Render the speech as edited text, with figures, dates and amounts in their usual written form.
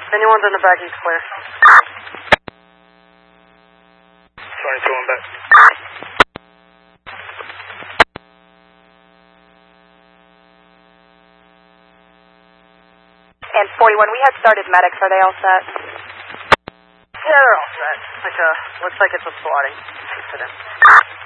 Anyone's in the back, he's clear. 22 on back. And 41, we had started medics. Are they all set? Yeah, they're all set. Looks like it's a swatting incident.